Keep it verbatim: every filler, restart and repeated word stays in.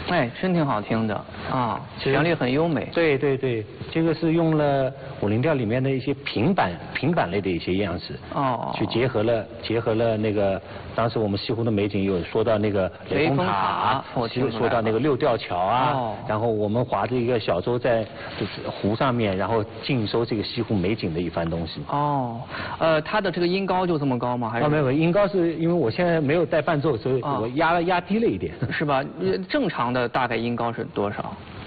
哎，真挺好听的啊，旋律很优美。 对对对，这个是用了武林调里面的一些平板平板类的一些样式哦，去结合了结合了那个当时我们西湖的美景，有说到那个雷峰塔，说到那个六吊桥啊，哦、然后我们划着一个小舟在湖上面，然后尽收这个西湖美景的一番东西。 哦，呃，它的这个音高就这么高吗？还是？ 啊，没有，音高是因为我现在没有带伴奏，所以我压了压低了一点。 是吧？正常的大概音高是多少？